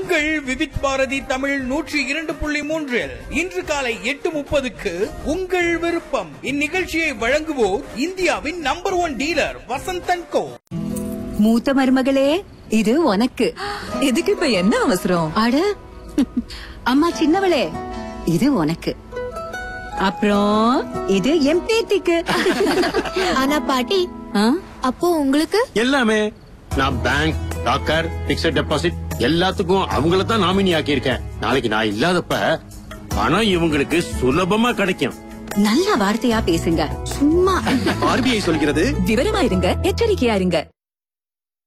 உங்கள் விவித் பாரதி தமிழ் 102.3 இன்று காலை 8:30க்கு உங்கள் விருப்பம். இந்நிகழ்ச்சியை வழங்குவோர் இந்தியாவின் நம்பர் 1 டீலர் வசந்த் & கோ. மூத்த மருமகளே, இது உனக்கு. இதுக்கு இப்ப என்ன அவசரம்? அட அம்மா சின்னவளே, இது உனக்கு. அப்புறம் இது என் பேத்திக்கு. ஆனா பாட்டி, அப்போ உங்களுக்கு எல்லாமே நான் பேங்க், டாக்கர், பிக்ஸட் டெபாசிட் எல்லாத்துக்கும் அவங்கள தான் நாமினி ஆக்கியிருக்கேன். நாளைக்கு நான் இல்லாதப்ப பணம் இவங்களுக்கு சுலபமா கிடைக்கும். நல்ல வார்த்தையா பேசுங்க. சும்மா RBI சொல்கிறது விவரமா இருங்க, எச்சரிக்கையா இருங்க.